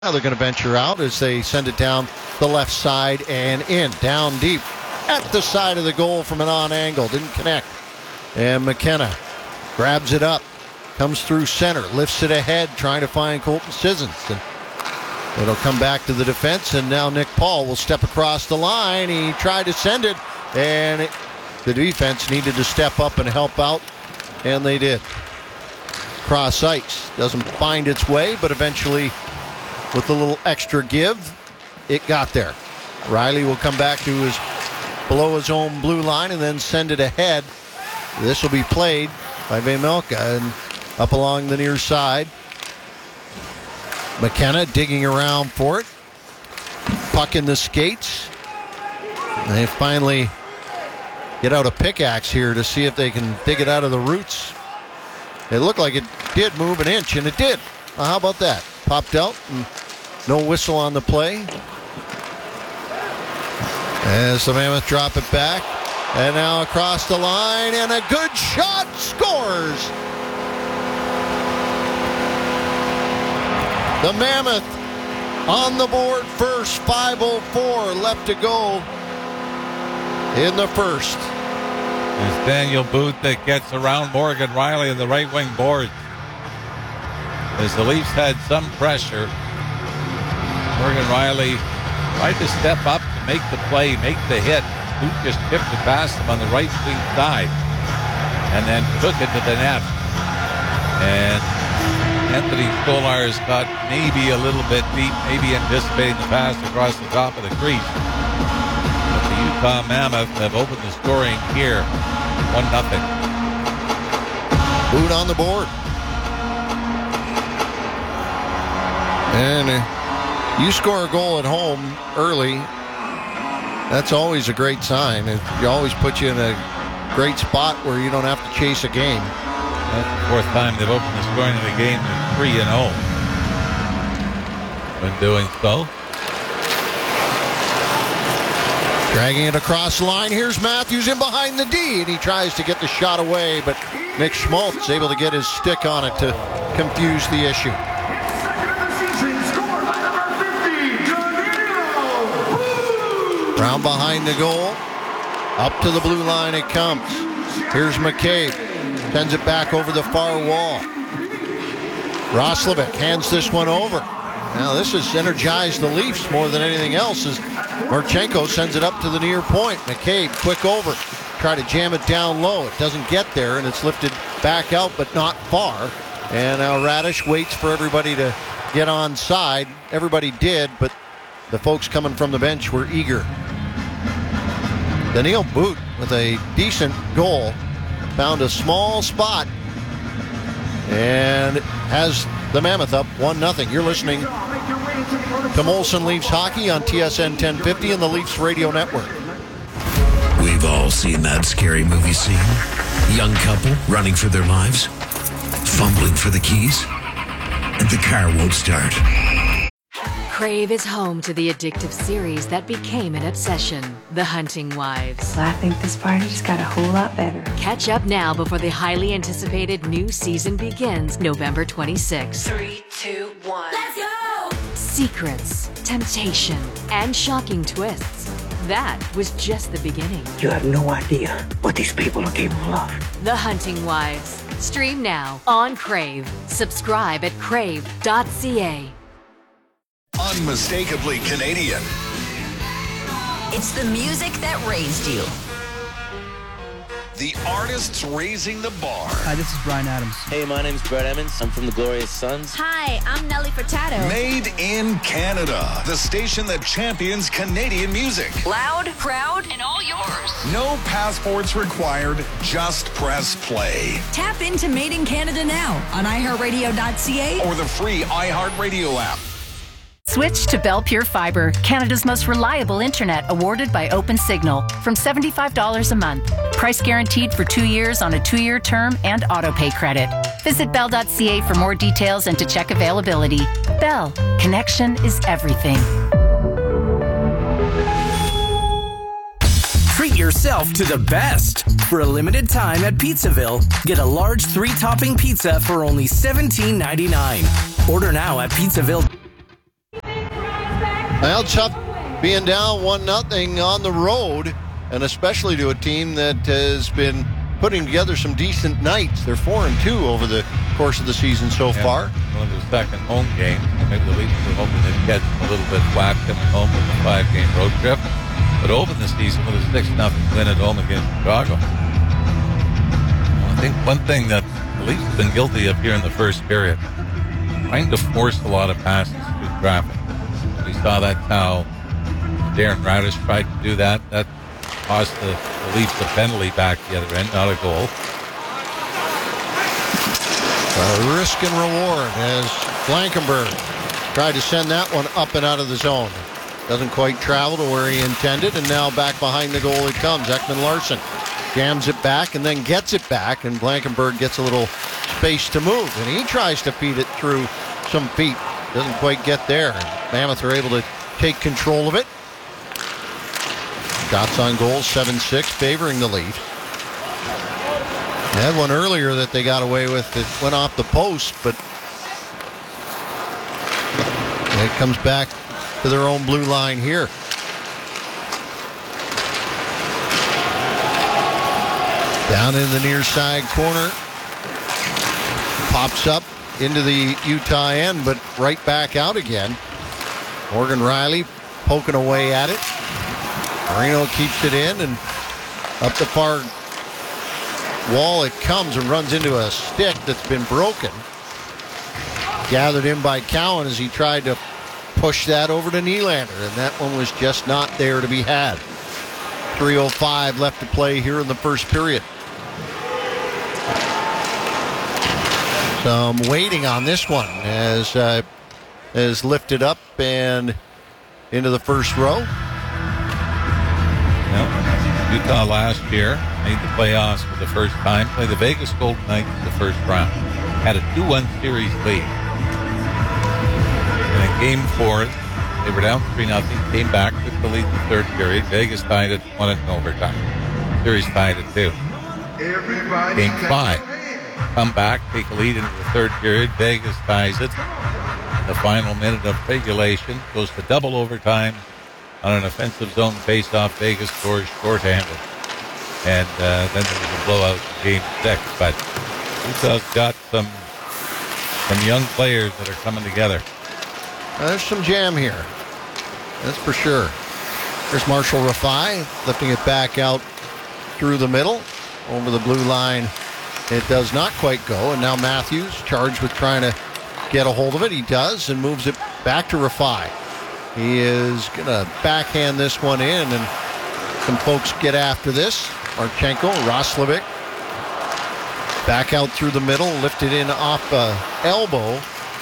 Now they're going to venture out as they send it down the left side and in. Down deep at the side of the goal from an on angle. Didn't connect. And McKenna grabs it up. Comes through center. Lifts it ahead trying to find Colton Sissons. And it'll come back to the defense. And now Nick Paul will step across the line. He tried to send it. And the defense needed to step up and help out. And they did. Cross ice. Doesn't find its way, but eventually, with a little extra give, it got there. Riley will come back to below his own blue line and then send it ahead. This will be played by Vejmelka and up along the near side. McKenna digging around for it. Puck in the skates. And they finally get out a pickaxe here to see if they can dig it out of the roots. It looked like it did move an inch, and it did. Well, how about that? Popped out, and no whistle on the play. As the Mammoth drop it back. And now across the line, and a good shot, scores! The Mammoth on the board first, 5:04 left to go in the first. It's Daniel Booth that gets around Morgan Riley in the right wing boards. As the Leafs had some pressure, Morgan Riley tried to step up to make the play, make the hit. Booth just tipped it past him on the right wing side and then took it to the net. And Anthony Stolarz got maybe a little bit deep, maybe anticipating the pass across the top of the crease. But the Utah Mammoth have opened the scoring here, 1-0. Booth on the board. And you score a goal at home early, that's always a great sign. It always puts you in a great spot where you don't have to chase a game. That's the fourth time they've opened the scoring of the game to 3-0. When doing so. Dragging it across the line. Here's Matthews in behind the D, and he tries to get the shot away, but Nick Schmaltz able to get his stick on it to confuse the issue. Brown behind the goal. Up to the blue line it comes. Here's McCabe. Sends it back over the far wall. Roslovic hands this one over. Now this has energized the Leafs more than anything else as Marchenko sends it up to the near point. McCabe quick over. Try to jam it down low. It doesn't get there and it's lifted back out but not far. And now Radish waits for everybody to get on side. Everybody did, but the folks coming from the bench were eager. Daniel Booth with a decent goal. Found a small spot and has the Mammoth up 1-0. You're listening to Molson Leafs Hockey on TSN 1050 and the Leafs Radio Network. We've all seen that scary movie scene. Young couple running for their lives, fumbling for the keys, and the car won't start. Crave is home to the addictive series that became an obsession, The Hunting Wives. I think this party just got a whole lot better. Catch up now before the highly anticipated new season begins November 26th. 3, 2, 1. Let's go! Secrets, temptation, and shocking twists. That was just the beginning. You have no idea what these people are capable of. The Hunting Wives. Stream now on Crave. Subscribe at crave.ca. Unmistakably Canadian. It's the music that raised you. The artists raising the bar. Hi, this is Bryan Adams. Hey, my name's Brett Emmons. I'm from the Glorious Sons. Hi, I'm Nelly Furtado. Made in Canada. The station that champions Canadian music. Loud, proud, and all yours. No passports required. Just press play. Tap into Made in Canada now on iHeartRadio.ca or the free iHeartRadio app. Switch to Bell Pure Fiber, Canada's most reliable internet, awarded by OpenSignal, from $75 a month. Price guaranteed for 2 years on a 2-year term and autopay credit. Visit bell.ca for more details and to check availability. Bell, connection is everything. Treat yourself to the best. For a limited time at Pizzaville, get a large 3-topping pizza for only $17.99. Order now at Pizzaville. Well, tough being down 1-0 on the road, and especially to a team that has been putting together some decent nights. They're 4-2 over the course of the season so far. One of their second home games. Maybe the Leafs were hoping they'd get a little bit flat coming home with a 5-game road trip, but open the season with a 6-0 win at home against Chicago. I think one thing that the Leafs have been guilty of here in the first period, trying to force a lot of passes through traffic. We saw that how Darren Radish tried to do that. That cost the Leafs a penalty back the other end, not a goal. Risk and reward as Blankenburg tried to send that one up and out of the zone. Doesn't quite travel to where he intended, and now back behind the goal it comes. Ekman Larsson jams it back and then gets it back, and Blankenburg gets a little space to move, and he tries to feed it through some feet. Doesn't quite get there. Mammoth are able to take control of it. Shots on goal, 7-6, favoring the Leafs. They had one earlier that they got away with that went off the post, but it comes back to their own blue line here. Down in the near side corner. Pops up into the Utah end, but right back out again. Morgan Rielly poking away at it. Marino keeps it in, and up the far wall it comes and runs into a stick that's been broken. Gathered in by Cowan as he tried to push that over to Nylander, and that one was just not there to be had. 3:05 left to play here in the first period. Some waiting on this one as lifted up and into the first row. Utah last year made the playoffs for the first time. Played the Vegas Golden Knights in the first round. Had a 2-1 series lead. And in game 4, they were down 3-0. Came back, took the lead in the third period. Vegas tied it, won it in overtime. Series tied at 2. Game 5. Come back, take a lead into the third period. Vegas ties it. In the final minute of regulation, goes to double overtime. On an offensive zone face-off, Vegas scores shorthanded. And then there was a blowout in game 6. But Utah's got some young players that are coming together. There's some jam here. That's for sure. There's Marshall Rafai lifting it back out through the middle. Over the blue line, it does not quite go. And now Matthews charged with trying to get a hold of it. He does, and moves it back to Rafai. He is going to backhand this one in, and some folks get after this. Marchenko, Roslovic, back out through the middle, lifted in off elbow.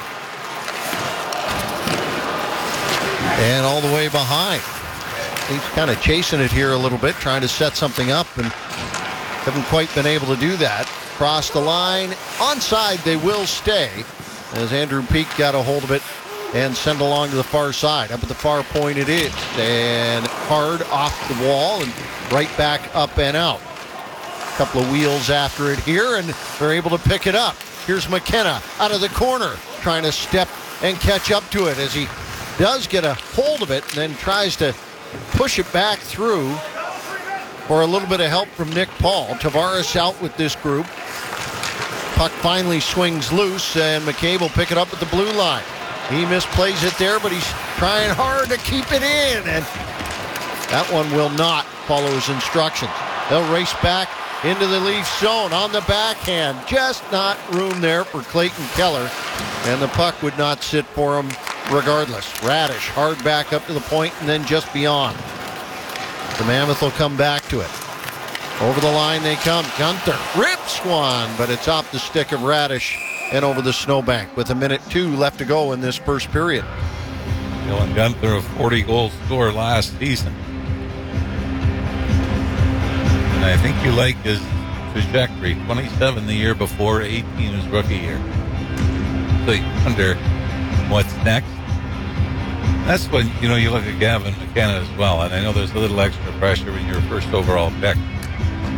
And all the way behind. He's kind of chasing it here a little bit, trying to set something up, and haven't quite been able to do that. Cross the line. Onside, they will stay, as Andrew Peak got a hold of it and send along to the far side. Up at the far point it is. And hard off the wall and right back up and out. A couple of wheels after it here, and they're able to pick it up. Here's McKenna out of the corner, trying to step and catch up to it as he does get a hold of it and then tries to push it back through for a little bit of help from Nick Paul. Tavares out with this group. Puck finally swings loose, and McCabe will pick it up at the blue line. He misplays it there, but he's trying hard to keep it in, and that one will not follow his instructions. They'll race back into the Leafs zone on the backhand. Just not room there for Clayton Keller, and the puck would not sit for him regardless. Radish hard back up to the point and then just beyond. The Mammoth will come back to it. Over the line they come. Gunther rips one, but it's off the stick of Radish and over the snowbank with 1:02 left to go in this first period. Dylan Gunther, a 40-goal scorer last season. And I think you like his trajectory. 27 the year before, 18 his rookie year. So you wonder what's next. That's when, you look at Gavin McKenna as well. And I know there's a little extra pressure when you're first overall pick.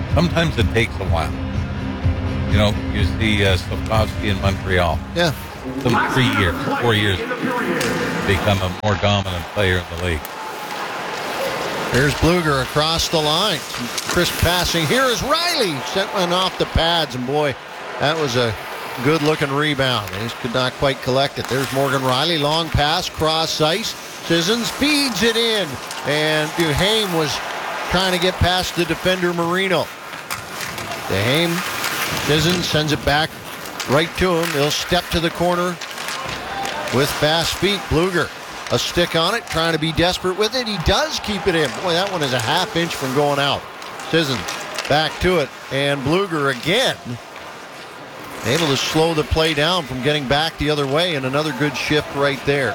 Sometimes it takes a while. You see Slavkovsky in Montreal. Yeah. some 3 years, 4 years, become a more dominant player in the league. Here's Bluger across the line. Some crisp passing. Here is Riley. Sent one off the pads, and boy, that was a good-looking rebound. They just could not quite collect it. There's Morgan Riley. Long pass, cross ice. Sissons feeds it in, and Duhaime was trying to get past the defender Marino. Duhaime, Sissons sends it back right to him. He'll step to the corner with fast feet. Bluger, a stick on it, trying to be desperate with it. He does keep it in. Boy, that one is a half inch from going out. Sissons back to it, and Bluger again able to slow the play down from getting back the other way, and another good shift right there.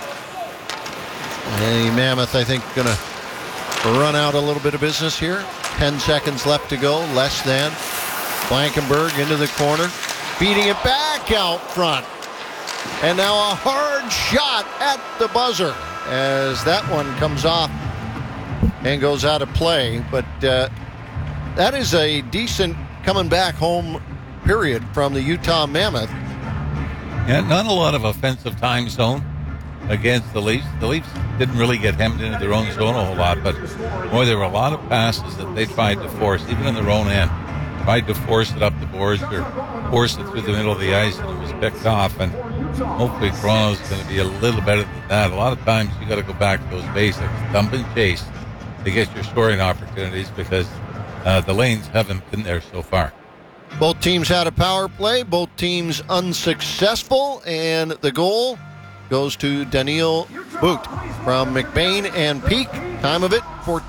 And Mammoth, I think, going to run out a little bit of business here. 10 seconds left to go, less than. Blankenberg into the corner, feeding it back out front. And now a hard shot at the buzzer as that one comes off and goes out of play. But that is a decent coming back home period from the Utah Mammoth. Yeah, not a lot of offensive time zone against the Leafs. The Leafs didn't really get hemmed into their own zone a whole lot, but boy, there were a lot of passes that they tried to force, even in their own end. Tried to force it up the boards or force it through the middle of the ice, and it was picked off. And hopefully Toronto's going to be a little better than that. A lot of times you got to go back to those basics, dump and chase to get your scoring opportunities, because the lanes haven't been there so far. Both teams had a power play, both teams unsuccessful, and the goal goes to Daniil But from McBain and Peak. Time of it,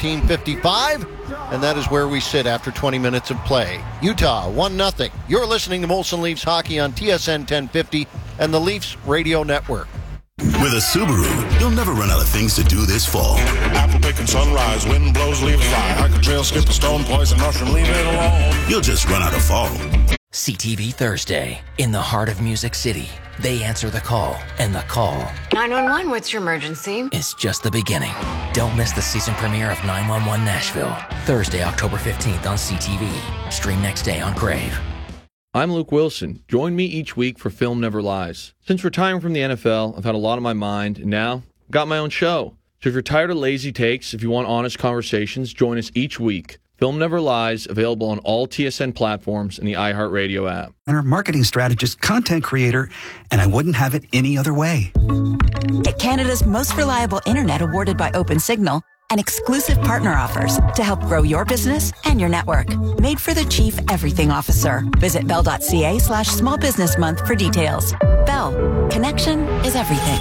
14:55, and that is where we sit after 20 minutes of play. Utah, 1-0. You're listening to Molson Leafs Hockey on TSN 1050 and the Leafs Radio Network. With a Subaru, you'll never run out of things to do this fall. Apple picking sunrise, wind blows, leaves fly. I could trail, skip a stone, poison mushroom, leave it alone. You'll just run out of fall. CTV Thursday. In the heart of Music City, they answer the call, and the call 911, what's your emergency? is just the beginning. Don't miss the season premiere of 911 Nashville. Thursday, October 15th on CTV. Stream next day on Crave. I'm Luke Wilson. Join me each week for Film Never Lies. Since retiring from the NFL, I've had a lot on my mind, and now I've got my own show. So if you're tired of lazy takes, if you want honest conversations, join us each week. Film Never Lies, available on all TSN platforms and the iHeartRadio app. Marketing strategist, content creator, and I wouldn't have it any other way. Get Canada's most reliable internet awarded by OpenSignal and exclusive partner offers to help grow your business and your network. Made for the Chief Everything Officer. Visit bell.ca/small business month for details. Bell. Connection is everything.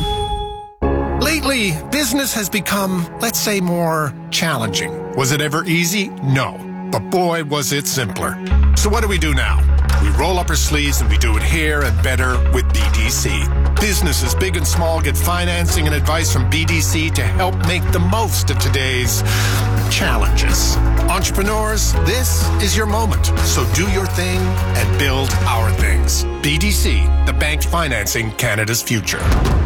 Lately, business has become, let's say, more challenging. Was it ever easy? No. But boy, was it simpler. So what do we do now? We roll up our sleeves and we do it here and better with BDC. Businesses, big and small, get financing and advice from BDC to help make the most of today's challenges. Entrepreneurs, this is your moment. So do your thing and build our things. BDC, the bank financing Canada's future.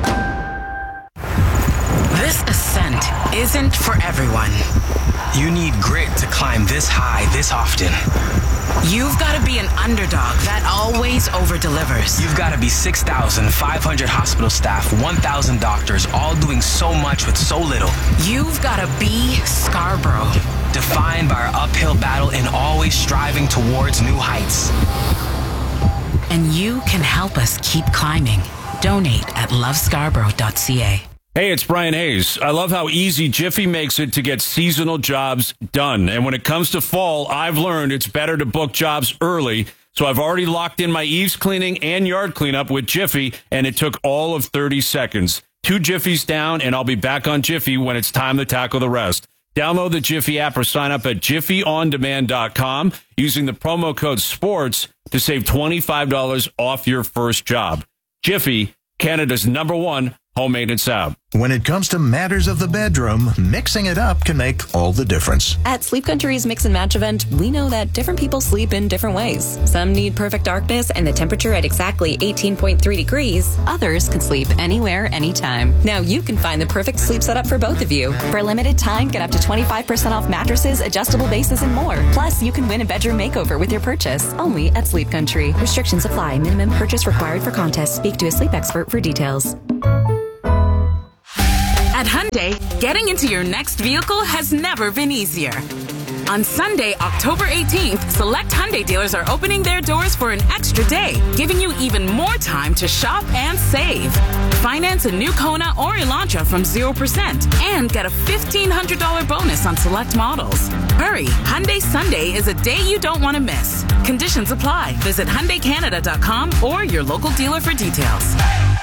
This ascent isn't for everyone. You need grit to climb this high this often. You've got to be an underdog that always over-delivers. You've got to be 6,500 hospital staff, 1,000 doctors, all doing so much with so little. You've got to be Scarborough. Defined by our uphill battle and always striving towards new heights. And you can help us keep climbing. Donate at lovescarborough.ca. Hey, it's Brian Hayes. I love how easy Jiffy makes it to get seasonal jobs done. And when it comes to fall, I've learned it's better to book jobs early. So I've already locked in my eaves cleaning and yard cleanup with Jiffy, and it took all of 30 seconds. 2 Jiffies down, and I'll be back on Jiffy when it's time to tackle the rest. Download the Jiffy app or sign up at jiffyondemand.com using the promo code SPORTS to save $25 off your first job. Jiffy, Canada's #1 Home Maintenance out. When it comes to matters of the bedroom, mixing it up can make all the difference. At Sleep Country's Mix and Match event, we know that different people sleep in different ways. Some need perfect darkness and the temperature at exactly 18.3 degrees. Others can sleep anywhere, anytime. Now you can find the perfect sleep setup for both of you. For a limited time, get up to 25% off mattresses, adjustable bases, and more. Plus, you can win a bedroom makeover with your purchase. Only at Sleep Country. Restrictions apply. Minimum purchase required for contest. Speak to a sleep expert for details. At Hyundai, getting into your next vehicle has never been easier. On Sunday, October 18th, select Hyundai dealers are opening their doors for an extra day, giving you even more time to shop and save. Finance a new Kona or Elantra from 0% and get a $1,500 bonus on select models. Hurry, Hyundai Sunday is a day you don't want to miss. Conditions apply. Visit HyundaiCanada.com or your local dealer for details.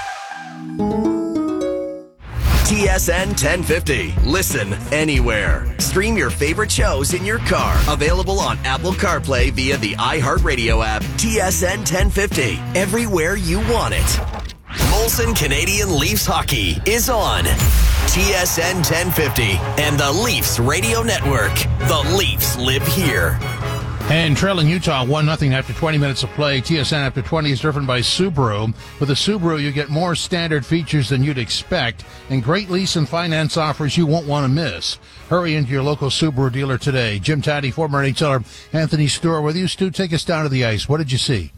TSN 1050. Listen anywhere. Stream your favorite shows in your car. Available on Apple CarPlay via the iHeartRadio app. TSN 1050. Everywhere you want it. Molson Canadian Leafs Hockey is on TSN 1050 and the Leafs Radio Network. The Leafs live here. And trailing Utah 1-0 after 20 minutes of play. TSN After 20 is driven by Subaru. With a Subaru, you get more standard features than you'd expect and great lease and finance offers you won't want to miss. Hurry into your local Subaru dealer today. Jim Taddy, former NHLer Anthony Stewart with you. Stu, take us down to the ice. What did you see?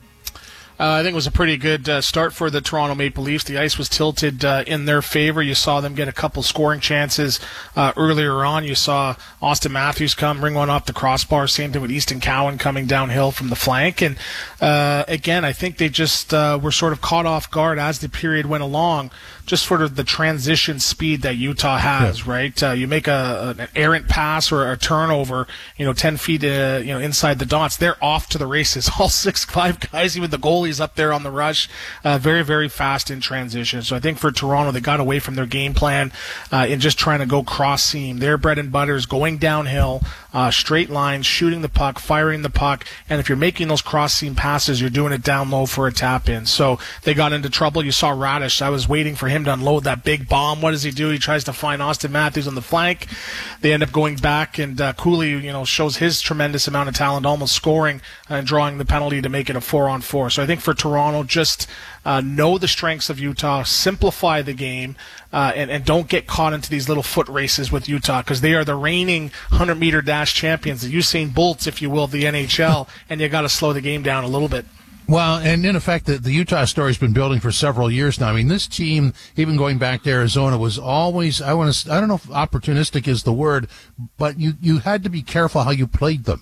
I think it was a pretty good start for the Toronto Maple Leafs. The ice was tilted in their favor. You saw them get a couple scoring chances earlier on. You saw Austin Matthews ring one off the crossbar. Same thing with Easton Cowan coming downhill from the flank. And again, I think they just were sort of caught off guard as the period went along. Just sort of the transition speed that Utah has, right? You make an errant pass or a turnover, 10 feet, inside the dots. They're off to the races. All 6'5" guys, even the goalies up there on the rush, very, very fast in transition. So I think for Toronto, they got away from their game plan in just trying to go cross seam. Their bread and butter is going downhill, straight lines, shooting the puck, firing the puck. And if you're making those cross seam passes, you're doing it down low for a tap in. So they got into trouble. You saw Radish. I was waiting for him to unload that big bomb. What does he do? He tries to find Austin Matthews on the flank. They end up going back, and Cooley, shows his tremendous amount of talent, almost scoring and drawing the penalty to make it a 4-on-4. So I think for Toronto, just know the strengths of Utah, simplify the game, and don't get caught into these little foot races with Utah, because they are the reigning 100-meter dash champions, the Usain Bolts, if you will, of the NHL, and you got to slow the game down a little bit. Well, and in effect, the Utah story's been building for several years now. I mean, this team, even going back to Arizona, was always, I don't know if opportunistic is the word, but you had to be careful how you played them.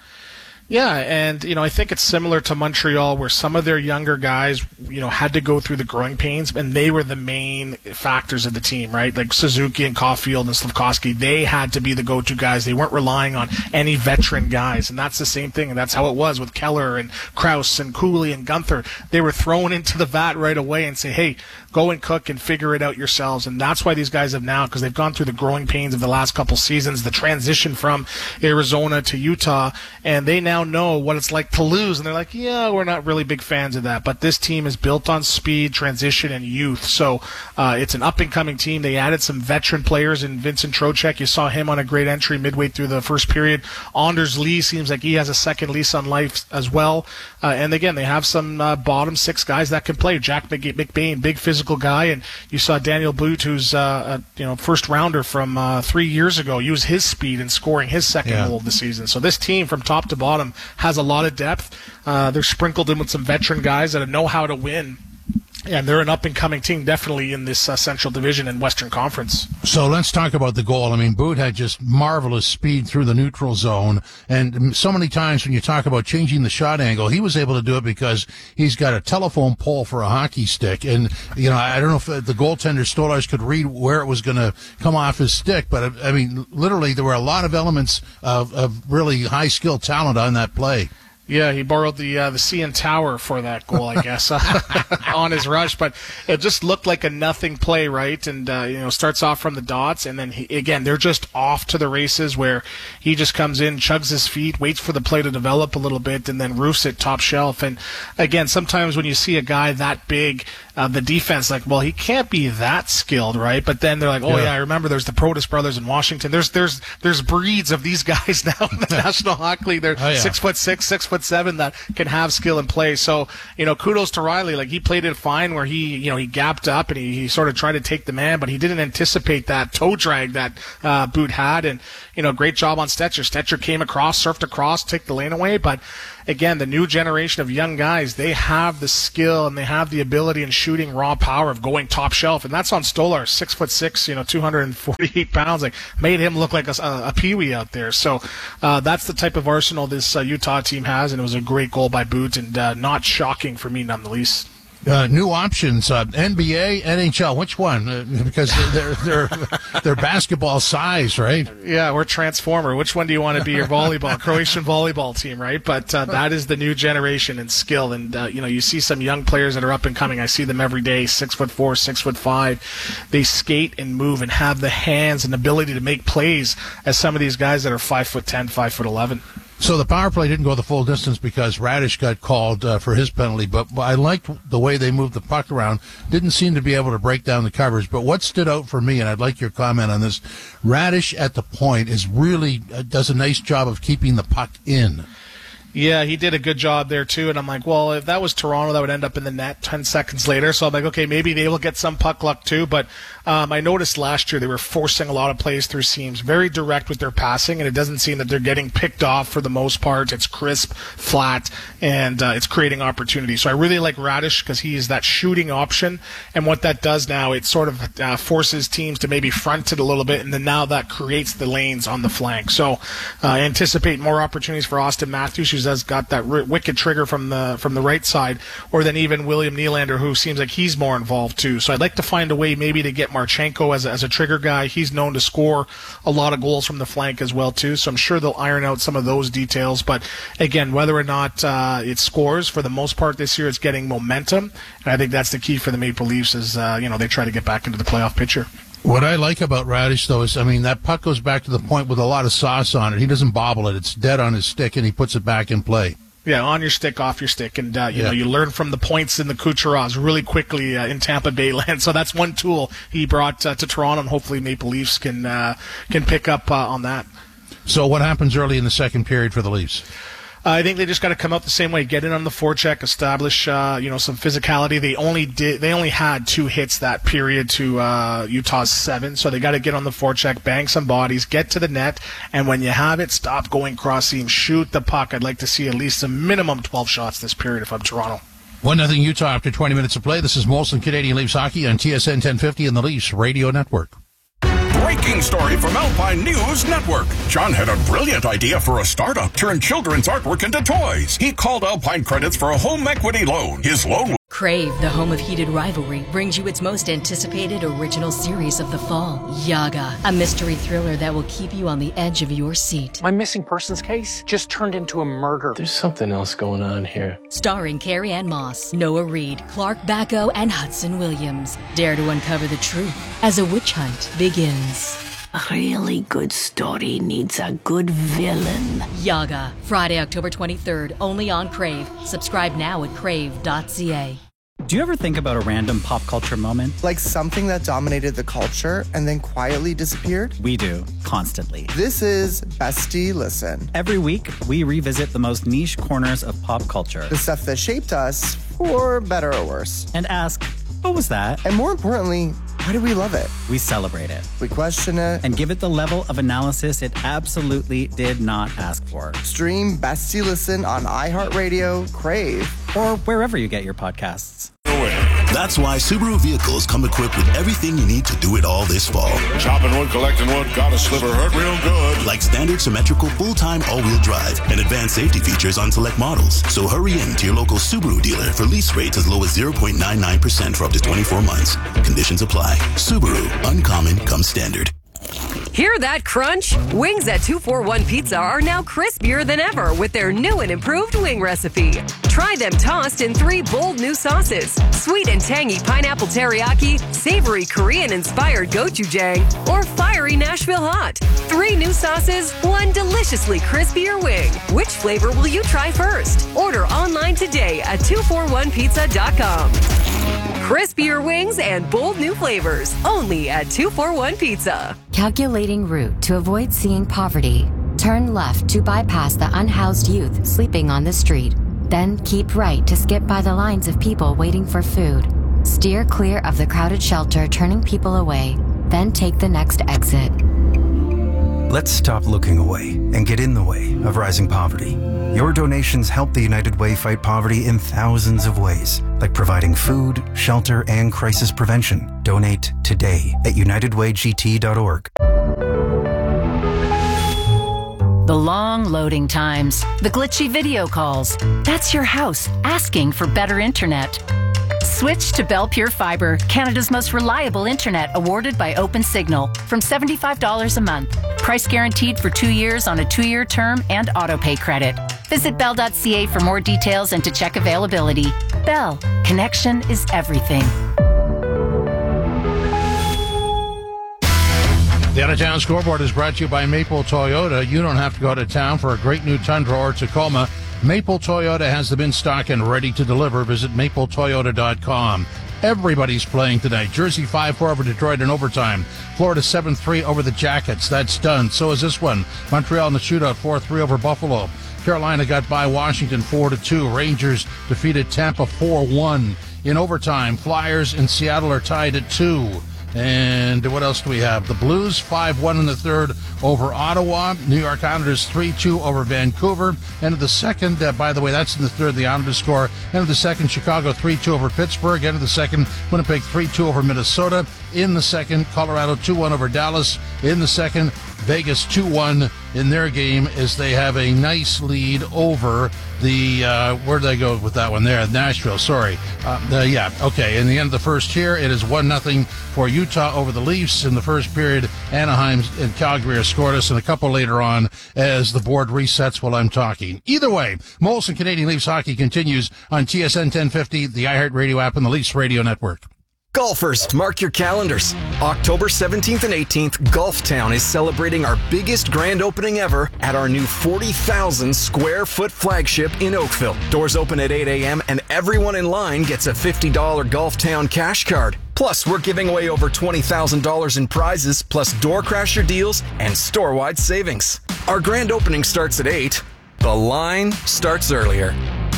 Yeah, and, I think it's similar to Montreal, where some of their younger guys, had to go through the growing pains, and they were the main factors of the team, right? Like Suzuki and Caulfield and Slafkovsky, they had to be the go-to guys. They weren't relying on any veteran guys, and that's the same thing, and that's how it was with Keller and Krause and Cooley and Gunther. They were thrown into the vat right away and say, hey, go and cook and figure it out yourselves, and that's why these guys have now, because they've gone through the growing pains of the last couple seasons, the transition from Arizona to Utah, and they now know what it's like to lose, and they're like, yeah, we're not really big fans of that, but this team is built on speed, transition, and youth, so it's an up-and-coming team. They added some veteran players in Vincent Trocheck. You saw him on a great entry midway through the first period. Anders Lee seems like he has a second lease on life as well, and again, they have some bottom six guys that can play. Jack McBain, big physical guy, and you saw Daniel Boot, who's a first rounder from 3 years ago, use his speed in scoring his second goal of the season. So this team from top to bottom has a lot of depth. They're sprinkled in with some veteran guys that know how to win. And they're an up-and-coming team, definitely in this Central Division and Western Conference. So let's talk about the goal. I mean, Boot had just marvelous speed through the neutral zone. And so many times when you talk about changing the shot angle, he was able to do it because he's got a telephone pole for a hockey stick. And, I don't know if the goaltender Stolarz could read where it was going to come off his stick. But, I mean, literally there were a lot of elements of really high-skilled talent on that play. Yeah, he borrowed the CN Tower for that goal, I guess, on his rush. But it just looked like a nothing play, right? And, starts off from the dots. And then, they're just off to the races where he just comes in, chugs his feet, waits for the play to develop a little bit, and then roofs it top shelf. And, again, sometimes when you see a guy that big, the defense, he can't be that skilled, right? But then they're like, I remember there's the Protas brothers in Washington. There's breeds of these guys now in the National Hockey League. They're 6'6", 6'7" that can have skill and play. So, kudos to Riley. He played it fine where he gapped up and he sort of tried to take the man, but he didn't anticipate that toe drag that Boot had. And, great job on Stetcher. Stetcher came across, surfed across, took the lane away. But again, the new generation of young guys, they have the skill and they have the ability and shooting raw power of going top shelf. And that's on Stolar, 6'6", 248 pounds. Made him look like a peewee out there. So that's the type of arsenal this Utah team has, and it was a great goal by Boot, and not shocking for me none the least. New options, NBA, NHL. Which one? Because they're basketball size, right? Yeah, we're Transformer. Which one do you want to be your Croatian volleyball team, right? But that is the new generation and skill. And you see some young players that are up and coming. I see them every day, 6'4", 6'5". They skate and move and have the hands and ability to make plays as some of these guys that are 5'10", 5'11". So the power play didn't go the full distance because Radish got called for his penalty, but I liked the way they moved the puck around. Didn't seem to be able to break down the covers. But what stood out for me, and I'd like your comment on this, Radish at the point is really does a nice job of keeping the puck in. Yeah, he did a good job there, too. And I'm like, well, if that was Toronto, that would end up in the net 10 seconds later. So I'm like, okay, maybe they will get some puck luck, too. But I noticed last year they were forcing a lot of plays through seams, very direct with their passing, and it doesn't seem that they're getting picked off for the most part. It's crisp, flat, and it's creating opportunities. So I really like Radish because he is that shooting option. And what that does now, it sort of forces teams to maybe front it a little bit, and then now that creates the lanes on the flank. So I anticipate more opportunities for Austin Matthews, who's got that wicked trigger from the right side, or then even William Nylander, who seems like he's more involved too. So I'd like to find a way maybe to get Marchenko as a trigger guy. He's known to score a lot of goals from the flank as well too. So I'm sure they'll iron out some of those details. But again, whether or not it scores, for the most part this year, it's getting momentum, and I think that's the key for the Maple Leafs as they try to get back into the playoff picture. What I like about Radish, though, is, that puck goes back to the point with a lot of sauce on it. He doesn't bobble it. It's dead on his stick, and he puts it back in play. Yeah, on your stick, off your stick. And, you learn from the points in the Kucherovs really quickly in Tampa Bay land. So that's one tool he brought to Toronto, and hopefully Maple Leafs can pick up on that. So what happens early in the second period for the Leafs? I think they just got to come out the same way, get in on the forecheck, establish some physicality. They only had 2 hits that period to Utah's 7, so they got to get on the forecheck, bang some bodies, get to the net, and when you have it, stop going cross seam, shoot the puck. I'd like to see at least a minimum 12 shots this period if I'm Toronto. 1-0 Utah after 20 minutes of play. This is Molson Canadian Leafs Hockey on TSN 1050 and the Leafs Radio Network. Breaking story from Alpine News Network. John had a brilliant idea for a startup. Turn children's artwork into toys. He called Alpine Credits for a home equity loan. His loan will... Crave, the home of heated rivalry, brings you its most anticipated original series of the fall, Yaga, a mystery thriller that will keep you on the edge of your seat. My missing persons case just turned into a murder. There's something else going on here. Starring Carrie Ann Moss, Noah Reid, Clark Bacco, and Hudson Williams. Dare to uncover the truth as a witch hunt begins. A really good story needs a good villain. Yaga, Friday, October 23rd, only on Crave. Subscribe now at crave.ca. Do you ever think about a random pop culture moment? Like something that dominated the culture and then quietly disappeared? We do, constantly. This is Bestie Listen. Every week, we revisit the most niche corners of pop culture. The stuff that shaped us, for better or worse. And ask, what was that? And more importantly, why do we love it? We celebrate it. We question it. And give it the level of analysis it absolutely did not ask for. Stream Bestie Listen on iHeartRadio, Crave, or wherever you get your podcasts. That's why Subaru vehicles come equipped with everything you need to do it all this fall. Chopping wood, collecting wood, got a sliver, hurt real good. Like standard symmetrical full-time all-wheel drive and advanced safety features on select models. So hurry in to your local Subaru dealer for lease rates as low as 0.99% for up to 24 months. Conditions apply. Subaru, uncommon comes standard. Hear that crunch? Wings at 241 Pizza are now crispier than ever with their new and improved wing recipe. Try them tossed in 3 bold new sauces: sweet and tangy pineapple teriyaki, savory Korean-inspired gochujang, or fiery Nashville hot. 3 new sauces, 1 deliciously crispier wing. Which flavor will you try first? Order online today at 241pizza.com. Crispier wings and bold new flavors, only at 241 Pizza. Calculating route to avoid seeing poverty. Turn left to bypass the unhoused youth sleeping on the street. Then keep right to skip by the lines of people waiting for food. Steer clear of the crowded shelter turning people away. Then take the next exit. Let's stop looking away and get in the way of rising poverty. Your donations help the United Way fight poverty in thousands of ways, like providing food, shelter, and crisis prevention. Donate today at unitedwaygt.org. The long loading times, the glitchy video calls. That's your house asking for better internet. Switch to Bell Pure Fiber, Canada's most reliable internet, awarded by OpenSignal, from $75 a month. Price guaranteed for 2 years on a 2-year term and autopay credit. Visit bell.ca for more details and to check availability. Bell, connection is everything. The Out of Town Scoreboard is brought to you by Maple Toyota. You don't have to go to town for a great new Tundra or Tacoma. Maple Toyota has them in stock and ready to deliver. Visit mapletoyota.com. Everybody's playing tonight. Jersey 5-4 over Detroit in overtime. Florida 7-3 over the Jackets. That's done. So is this one. Montreal in the shootout 4-3 over Buffalo. Carolina got by Washington 4-2. Rangers defeated Tampa 4-1. In overtime, Flyers and Seattle are tied at 2. And what else do we have? The Blues 5-1 in the third over Ottawa. New York Islanders 3-2 over Vancouver. End of the second, by the way, that's in the third, the Islanders score. End of the second, Chicago 3-2 over Pittsburgh. End of the second, Winnipeg 3-2 over Minnesota. In the second, Colorado 2-1 over Dallas. In the second, Vegas 2-1 in their game as they have a nice lead over the, where did I go with that one there? Nashville, sorry. Yeah, okay. In the end of the first here, it is 1-0 for Utah over the Leafs. In the first period, Anaheim and Calgary are scoreless, and a couple later on as the board resets while I'm talking. Either way, Molson Canadian Leafs hockey continues on TSN 1050, the iHeartRadio app, and the Leafs Radio Network. Golfers, mark your calendars. October 17th and 18th, Golftown is celebrating our biggest grand opening ever at our new 40,000 square foot flagship in Oakville. Doors open at 8 a.m. and everyone in line gets a $50 Golftown cash card. Plus, we're giving away over $20,000 in prizes, plus door crasher deals and store-wide savings. Our grand opening starts at 8. The line starts earlier.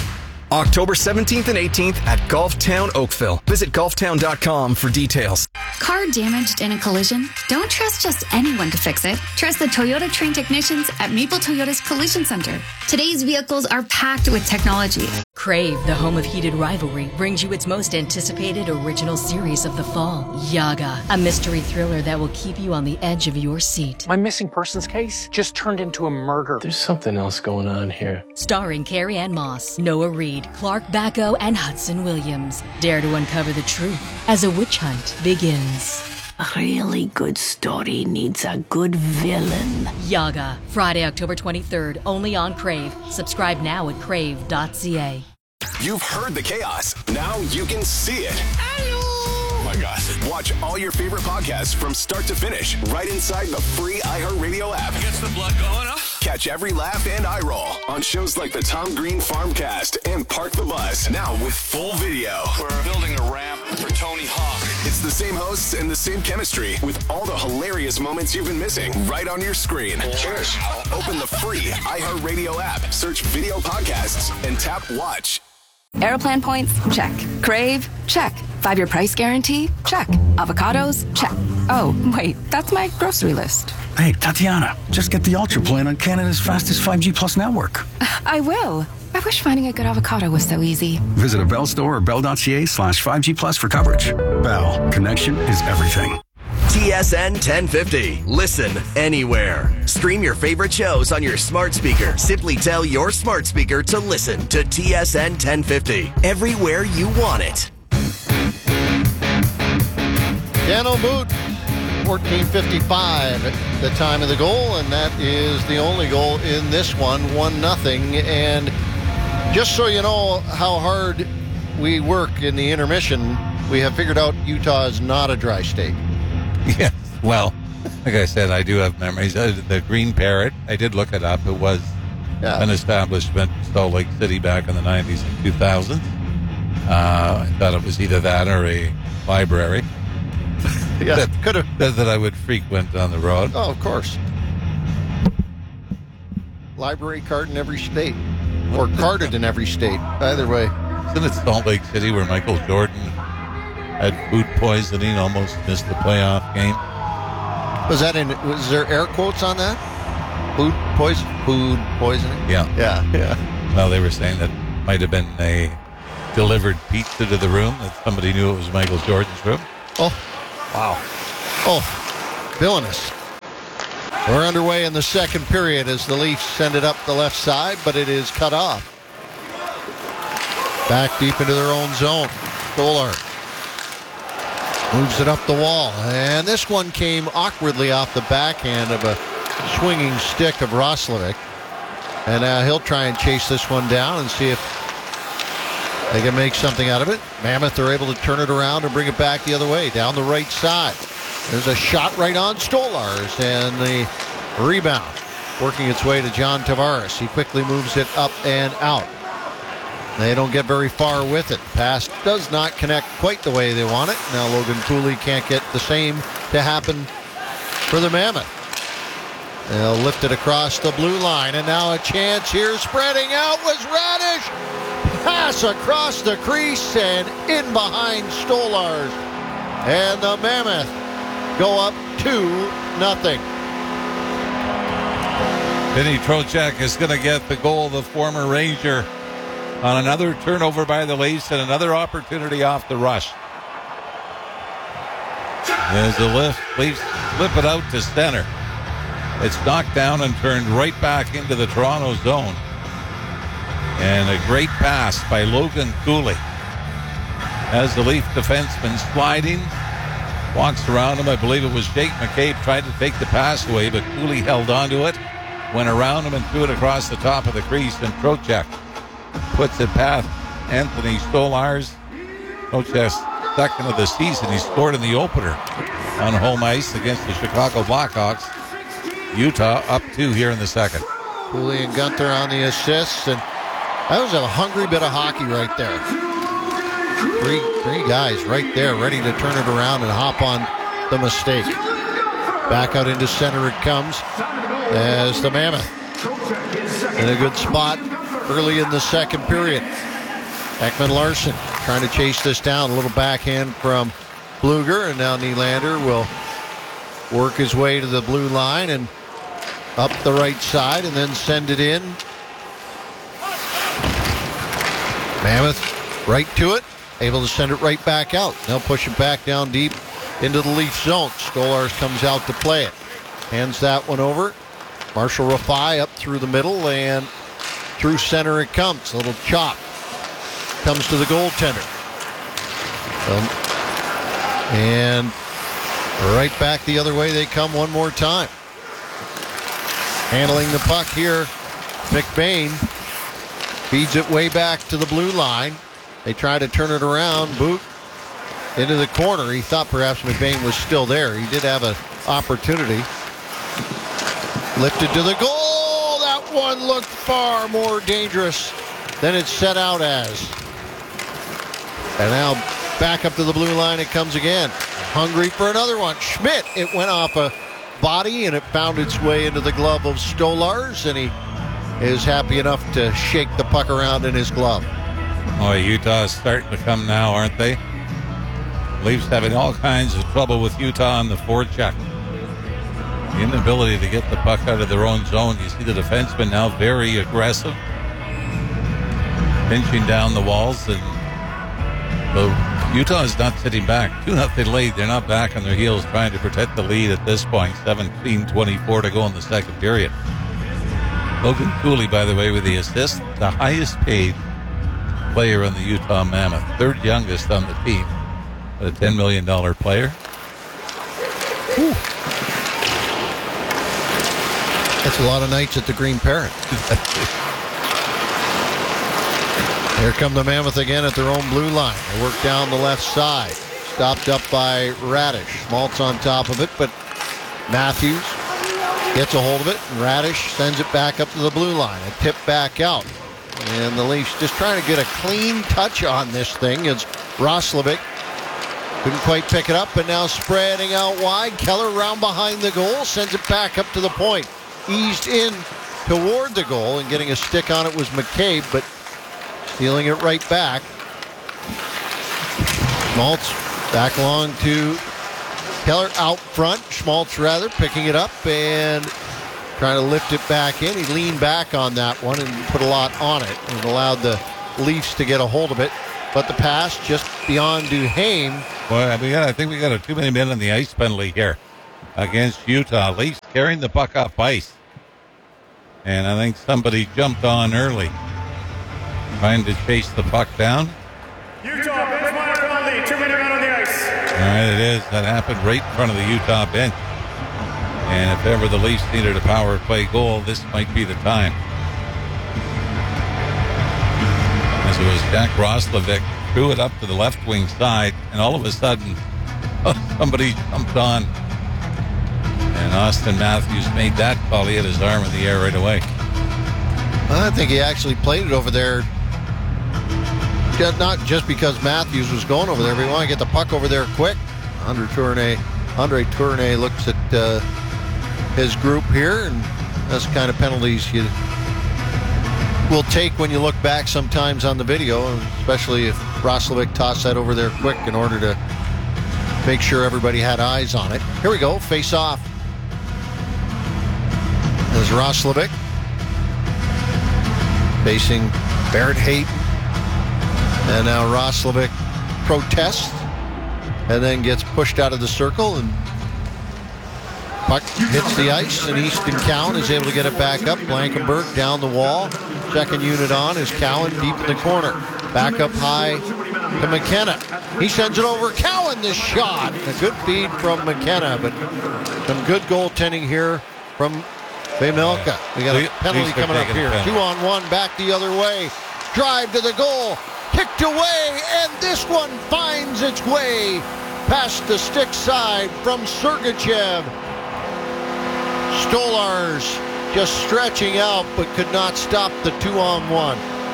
October 17th and 18th at Golftown Oakville. Visit golftown.com for details. Car damaged in a collision? Don't trust just anyone to fix it. Trust the Toyota trained technicians at Maple Toyota's Collision Center. Today's vehicles are packed with technology. Crave, the home of heated rivalry, brings you its most anticipated original series of the fall, Yaga, a mystery thriller that will keep you on the edge of your seat. My missing persons case just turned into a murder. There's something else going on here. Starring Carrie Ann Moss, Noah Reid, Clark Bacco, and Hudson Williams. Dare to uncover the truth as a witch hunt begins. A really good story needs a good villain. Yaga, Friday, October 23rd, only on Crave. Subscribe now at crave.ca. You've heard the chaos. Now you can see it. Oh my gosh. Watch all your favorite podcasts from start to finish right inside the free iHeartRadio app. Gets the blood going, huh? Catch every laugh and eye roll on shows like the Tom Green Farmcast and Park the Bus, now with full video. We're building a ramp for Tony Hawk. It's the same hosts and the same chemistry with all the hilarious moments you've been missing right on your screen. Cheers. Open the free iHeartRadio app, search video podcasts, and tap watch. Aeroplan points? Check. Crave? Check. 5-year price guarantee? Check. Avocados? Check. Oh, wait, that's my grocery list. Hey, Tatiana, just get the Ultra plan on Canada's fastest 5G Plus network. I will. I wish finding a good avocado was so easy. Visit a Bell store or bell.ca/5G Plus for coverage. Bell, connection is everything. TSN 1050. Listen anywhere. Stream your favorite shows on your smart speaker. Simply tell your smart speaker to listen to TSN 1050 everywhere you want it. Daniel Moot 14:55 at the time of the goal, and that is the only goal in this one, 1-0. And just so you know how hard we work in the intermission, we have figured out Utah is not a dry state. Yes, well, like I said, I do have memories. The Green Parrot, I did look it up. It was an establishment in Salt Lake City back in the 90s and 2000s. I thought it was either that or a library. Yeah, could have. That I would frequent on the road. Oh, of course. Library card in every state. Or carded in every state. Either way. Isn't it Salt Lake City where Michael Jordan had food poisoning, almost missed the playoff game? Was there air quotes on that? Food poisoning? Yeah. Yeah. Well, they were saying that might have been a delivered pizza to the room, that somebody knew it was Michael Jordan's room. Oh, wow. Oh, villainous. We're underway in the second period as the Leafs send it up the left side, but it is cut off. Back deep into their own zone. Stolar moves it up the wall. And this one came awkwardly off the backhand of a swinging stick of Roslovic. And now he'll try and chase this one down and see if they can make something out of it. Mammoth are able to turn it around and bring it back the other way, down the right side. There's a shot right on Stolarz, and the rebound working its way to John Tavares. He quickly moves it up and out. They don't get very far with it. Pass does not connect quite the way they want it. Now Logan Cooley can't get the same to happen for the Mammoth. They'll lift it across the blue line, and now a chance here. Spreading out was Radish. Pass across the crease and in behind Stolarz. And the Mammoth go up 2-0. Vinny Trocheck is going to get the goal, the former Ranger, on another turnover by the Leafs and another opportunity off the rush. There's the lift. Leafs flip it out to center. It's knocked down and turned right back into the Toronto zone. And a great pass by Logan Cooley. As the Leaf defenseman sliding, walks around him. I believe it was Jake McCabe tried to take the pass away, but Cooley held on to it, went around him and threw it across the top of the crease, and Trocheck puts it past Anthony Stolarz. Trocheck's second of the season. He scored in the opener on home ice against the Chicago Blackhawks. Utah up 2 here in the second. Cooley and Gunther on the assists, and that was a hungry bit of hockey right there. Three guys right there ready to turn it around and hop on the mistake. Back out into center it comes as the Mammoth in a good spot early in the second period. Ekman Larsson trying to chase this down. A little backhand from Blueger, and now Nylander will work his way to the blue line and up the right side and then send it in. Mammoth right to it, able to send it right back out. They'll push it back down deep into the Leaf zone. Stolarz comes out to play it. Hands that one over. Marshall Rafai up through the middle, and through center it comes. A little chop. Comes to the goaltender. And right back the other way they come one more time. Handling the puck here, McBain feeds it way back to the blue line. They try to turn it around. Boot into the corner. He thought perhaps McBain was still there. He did have an opportunity. Lifted to the goal. That one looked far more dangerous than it set out as. And now back up to the blue line it comes again. Hungry for another one. Schmidt, it went off a body and it found its way into the glove of Stolarz, and he is happy enough to shake the puck around in his glove. Oh, Utah is starting to come now, aren't they? Leafs having all kinds of trouble with Utah on the forecheck. The inability to get the puck out of their own zone. You see the defenseman now very aggressive, pinching down the walls, and Utah is not sitting back. 2-0 lead. They're not back on their heels trying to protect the lead at this point. 17:24 to go in the second period. Logan Cooley, by the way, with the assist, the highest paid player on the Utah Mammoth, third youngest on the team, but a $10 million player. Whew. That's a lot of nights at the Green Parrot. Here come the Mammoth again at their own blue line. They work down the left side. Stopped up by Radish. Schmaltz on top of it, but Matthews gets a hold of it, and Radish sends it back up to the blue line. A tip back out. And the Leafs just trying to get a clean touch on this thing as Roslovic couldn't quite pick it up, but now spreading out wide. Keller round behind the goal, sends it back up to the point. Eased in toward the goal, and getting a stick on it was McCabe, but stealing it right back. Schmaltz back along to Keller out front. Schmaltz rather picking it up and trying to lift it back in. He leaned back on that one and put a lot on it and allowed the Leafs to get a hold of it. But the pass just beyond Duhaime. Well, I think we got a too many men on the ice penalty here against Utah. Leafs carrying the puck off ice. And I think somebody jumped on early, trying to chase the puck down. Utah, bench minor penalty, 2-minute man on the ice. All right, it is. That happened right in front of the Utah bench. And if ever the Leafs needed a power play goal, this might be the time. As it was Jack Roslovic threw it up to the left wing side, and all of a sudden, somebody jumped on. And Austin Matthews made that call. He had his arm in the air right away. I think he actually played it over there, not just because Matthews was going over there, but he wanted to get the puck over there quick. Andre Tourné looks at his group here, and that's the kind of penalties you will take when you look back sometimes on the video, especially if Roslovic tossed that over there quick in order to make sure everybody had eyes on it. Here we go, face off. There's Roslovic facing Barrett Hayton. And now Roslovic protests and then gets pushed out of the circle, and puck hits the ice, and Easton Cowan is able to get it back up. Blankenberg down the wall. Second unit on is Cowan deep in the corner. Back up high to McKenna. He sends it over. Cowan, the shot. A good feed from McKenna, but some good goaltending here from Vejmelka. We got a penalty coming up here. 2-on-1 back the other way. Drive to the goal. Kicked away, and this one finds its way past the stick side from Sergachev. Stolarz just stretching out, but could not stop the 2-on-1.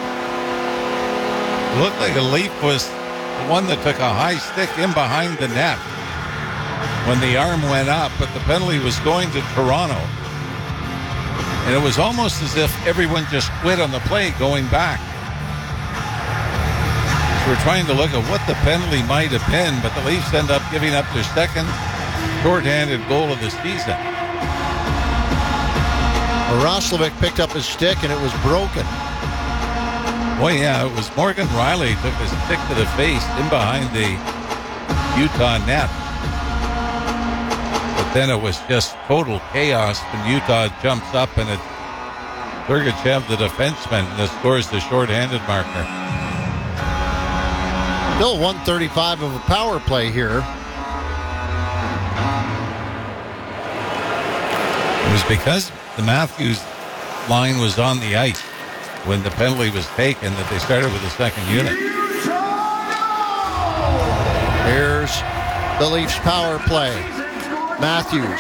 It looked like a Leaf was the one that took a high stick in behind the net when the arm went up, but the penalty was going to Toronto. And it was almost as if everyone just quit on the play going back. We're trying to look at what the penalty might have been, but the Leafs end up giving up their second shorthanded goal of the season. Roslovic picked up his stick, and it was broken. Well, yeah, it was Morgan Riley took his stick to the face in behind the Utah net. But then it was just total chaos when Utah jumps up, and it's Sergachev, the defenseman, that scores the shorthanded marker. Still 135 of a power play here. It was because the Matthews line was on the ice when the penalty was taken that they started with the second unit. Here's the Leafs power play. Matthews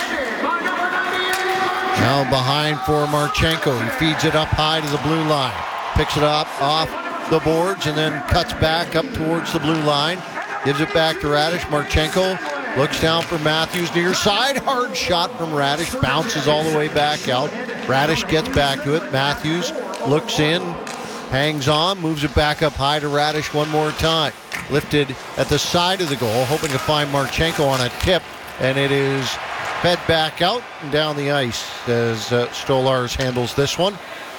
now behind for Marchenko. He feeds it up high to the blue line. Picks it up off the boards and then cuts back up towards the blue line. Gives it back to Radish. Marchenko looks down for Matthews near side. Hard shot from Radish. Bounces all the way back out. Radish gets back to it. Matthews looks in. Hangs on. Moves it back up high to Radish one more time. Lifted at the side of the goal. Hoping to find Marchenko on a tip. And it is fed back out and down the ice as Stolarz handles this one.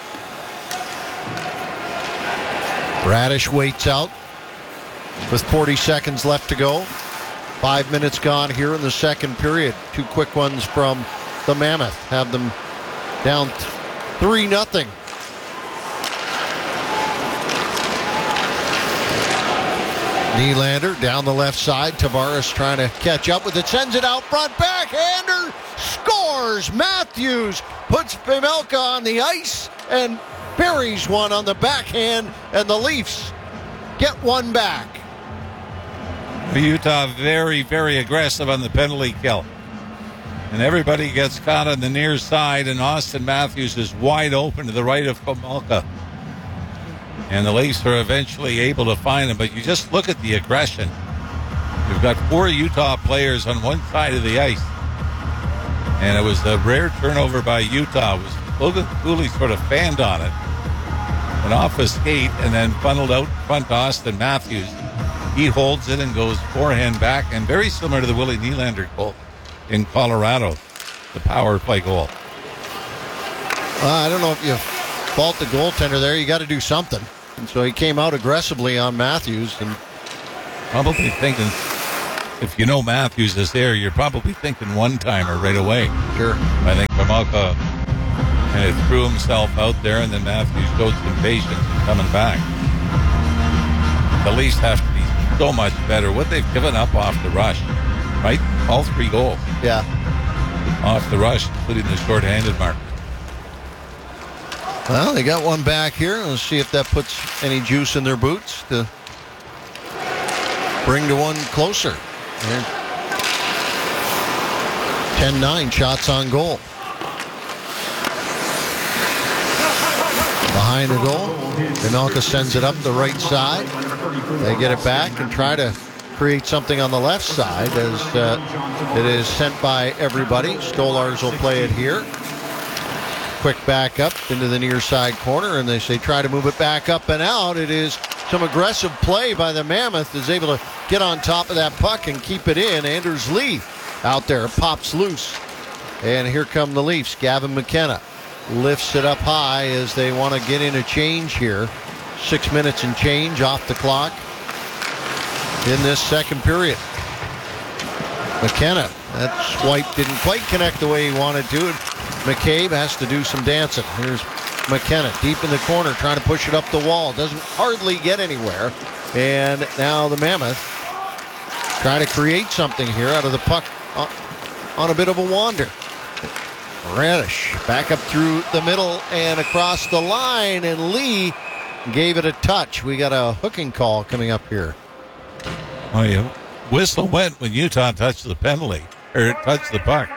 Radish waits out with 40 seconds left to go. 5 minutes gone here in the second period. Two quick ones from the Mammoth have them down 3-0. Nylander down the left side. Tavares trying to catch up with it. Sends it out front. Backhander. Scores. Matthews puts Vejmelka on the ice and buries one on the backhand. And the Leafs get one back. Utah very, very aggressive on the penalty kill. And everybody gets caught on the near side, and Austin Matthews is wide open to the right of Vejmelka. And the Leafs are eventually able to find him. But you just look at the aggression. You've got 4 Utah players on one side of the ice. And it was a rare turnover by Utah. It was Logan Cooley sort of fanned on it. Went off his skate and then funneled out in front to Austin Matthews. He holds it and goes forehand back. And very similar to the Willie Nylander goal in Colorado, the power play goal. I don't know if you fault the goaltender there. You got to do something. And so he came out aggressively on Matthews. And probably thinking, if you know Matthews is there, you're probably thinking one-timer right away. Sure. I think Vejmelka kind of threw himself out there, and then Matthews showed some patience in coming back. The Leafs have to be so much better. What they've given up off the rush, right? All 3 goals. Yeah. Off the rush, including the short-handed mark. Well, they got one back here. Let's see if that puts any juice in their boots to bring to one closer. 10-9 shots on goal. Behind the goal, Vejmelka sends it up the right side. They get it back and try to create something on the left side as it is sent by everybody. Stolarz will play it here. Quick back up into the near side corner, and they say try to move it back up and out. It is some aggressive play by the Mammoth, is able to get on top of that puck and keep it in. Anders Lee out there pops loose. And here come the Leafs. Gavin McKenna lifts it up high as they want to get in a change here. 6 minutes and change off the clock in this second period. McKenna, that swipe didn't quite connect the way he wanted to. McCabe has to do some dancing. Here's McKenna deep in the corner trying to push it up the wall. Doesn't hardly get anywhere. And now the Mammoth try to create something here out of the puck on a bit of a wander. Radish back up through the middle and across the line, and Lee gave it a touch. We got a hooking call coming up here. Oh, yeah. Whistle went when Utah touched the penalty, or touched the puck.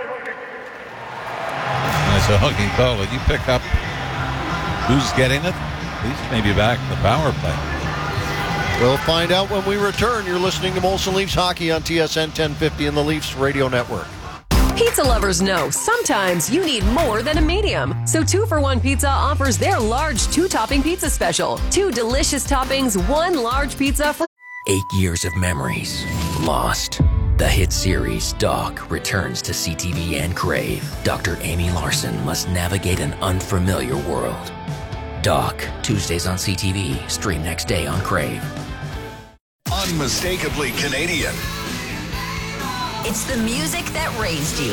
And it's a hooking call. And you pick up who's getting it. Leafs maybe back in the power play. We'll find out when we return. You're listening to Molson Leafs Hockey on TSN 1050 and the Leafs Radio Network. Pizza lovers know sometimes you need more than a medium. So 2-for-1 Pizza offers their large 2-topping pizza special. 2 delicious toppings, 1 large pizza for 8 years of memories lost. The hit series Doc returns to CTV and Crave. Dr. Amy Larson must navigate an unfamiliar world. Doc, Tuesdays on CTV, stream next day on Crave. Unmistakably Canadian. It's the music that raised you.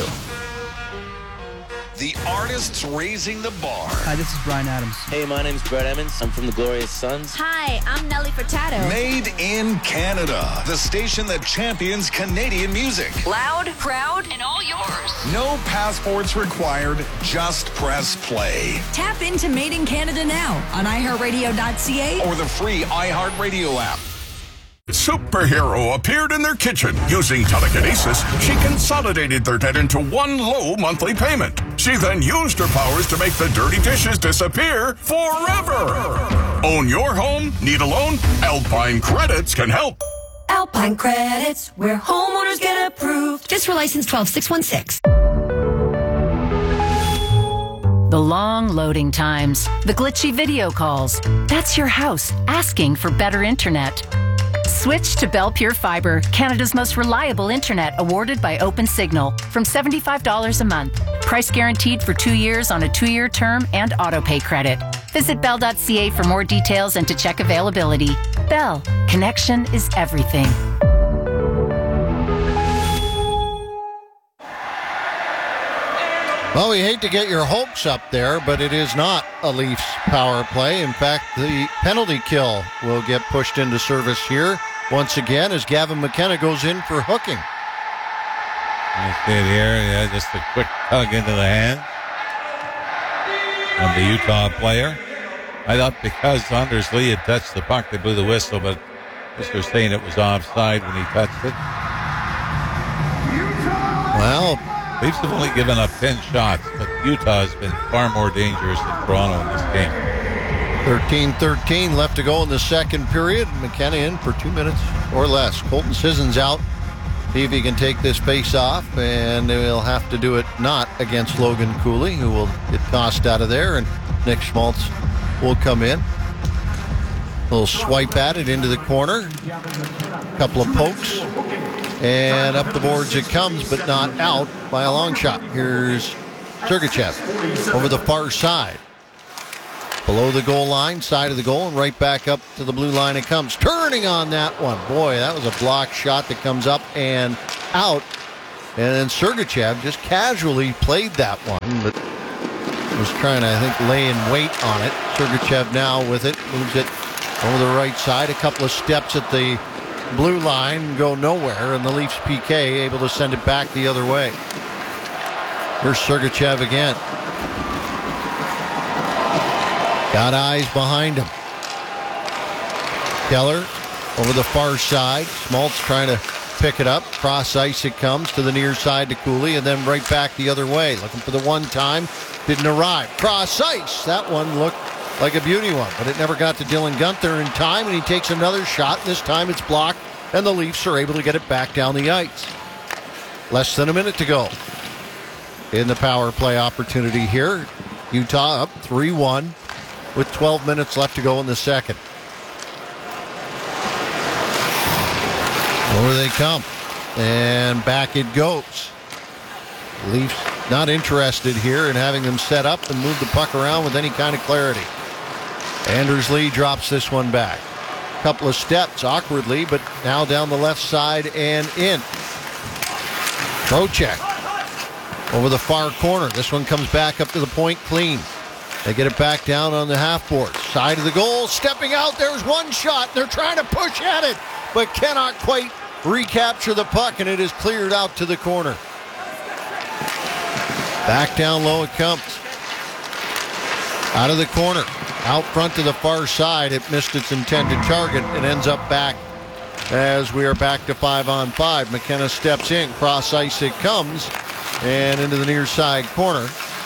The artists raising the bar. Hi, this is Bryan Adams. Hey, my name's Brett Emmons. I'm from the Glorious Sons. Hi, I'm Nelly Furtado. Made in Canada. The station that champions Canadian music. Loud, proud, and all yours. No passports required. Just press play. Tap into Made in Canada now on iHeartRadio.ca or the free iHeartRadio app. Superhero appeared in their kitchen. Using telekinesis, she consolidated their debt into one low monthly payment. She then used her powers to make the dirty dishes disappear forever. Own your home? Need a loan? Alpine Credits can help. Alpine Credits, where homeowners get approved. Just for license 12616. The long loading times, the glitchy video calls. That's your house asking for better internet. Switch to Bell Pure Fiber, Canada's most reliable internet, awarded by OpenSignal, from $75 a month. Price guaranteed for 2 years on a 2-year term and autopay credit. Visit bell.ca for more details and to check availability. Bell, connection is everything. Well, we hate to get your hopes up there, but it is not a Leafs power play. In fact, the penalty kill will get pushed into service here once again as Gavin McKenna goes in for hooking. You see it here. Yeah, just a quick tug into the hand of the Utah player. I thought because Anders Lee had touched the puck, they blew the whistle, but they're saying it was offside when he touched it. Well, Leafs have only given up 10 shots, but Utah has been far more dangerous than Toronto in this game. 13-13 left to go in the second period. McKenna in for 2 minutes or less. Colton Sissons out. See if he can take this face off, and he'll have to do it not against Logan Cooley, who will get tossed out of there, and Nick Schmaltz will come in. A little swipe at it into the corner. A couple of pokes. And up the boards it comes, but not out by a long shot. Here's Sergachev over the far side. Below the goal line, side of the goal, and right back up to the blue line it comes. Turning on that one. Boy, that was a block shot that comes up and out. And then Sergachev just casually played that one, but was trying to, I think, lay in wait on it. Sergachev now with it, moves it over the right side. A couple of steps at the blue line, go nowhere, and the Leafs PK able to send it back the other way. Here's Sergachev again. Got eyes behind him. Keller over the far side. Schmaltz trying to pick it up. Cross ice it comes to the near side to Cooley, and then right back the other way. Looking for the one time. Didn't arrive. Cross ice. That one looked like a beauty one, but it never got to Dylan Guenther in time, and he takes another shot. This time it's blocked, and the Leafs are able to get it back down the ice. Less than a minute to go in the power play opportunity here. Utah up 3-1 with 12 minutes left to go in the second. Over they come, and back it goes. Leafs not interested here in having them set up and move the puck around with any kind of clarity. Anders Lee drops this one back. Couple of steps awkwardly, but now down the left side and in. Trocheck over the far corner. This one comes back up to the point clean. They get it back down on the half board. Side of the goal, stepping out. There's one shot. They're trying to push at it, but cannot quite recapture the puck, and it is cleared out to the corner. Back down low it comes. Out of the corner. Out front to the far side. It missed its intended target and ends up back as we are back to 5-on-5. McKenna steps in. Cross ice it comes. And into the near side corner.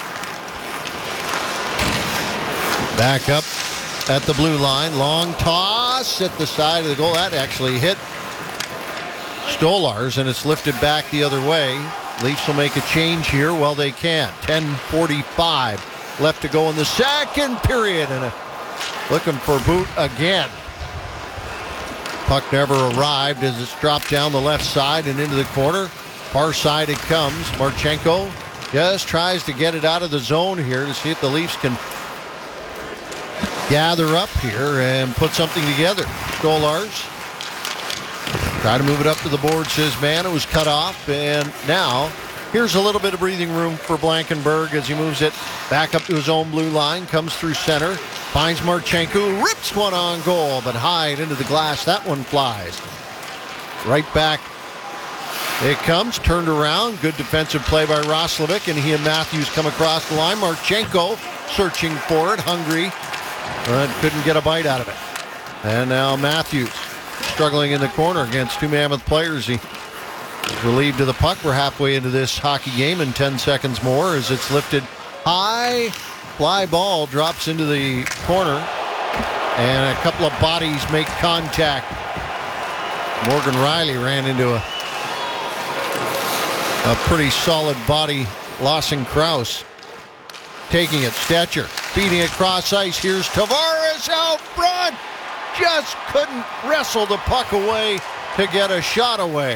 Back up at the blue line. Long toss at the side of the goal. That actually hit Stolarz, and it's lifted back the other way. Leafs will make a change here while they can. 10:45 left to go in the second period, and looking for boot again. Puck never arrived as it's dropped down the left side and into the corner. Far side it comes. Marchenko just tries to get it out of the zone here to see if the Leafs can gather up here and put something together. Stolarz try to move it up to the boards. His man, it was cut off, and now here's a little bit of breathing room for Blankenberg as he moves it back up to his own blue line, comes through center, finds Marchenko, rips one on goal, but high into the glass. That one flies. Right back it comes, turned around. Good defensive play by Roslovic, and he and Matthews come across the line. Marchenko searching for it, hungry, but couldn't get a bite out of it. And now Matthews struggling in the corner against two Mammoth players. He is relieved of the puck. We're halfway into this hockey game, and 10 seconds more as it's lifted high. Fly ball drops into the corner, and a couple of bodies make contact. Morgan Riley ran into a pretty solid body. Lawson Krause taking it. Stetcher feeding it across ice. Here's Tavares out front. Just couldn't wrestle the puck away to get a shot away.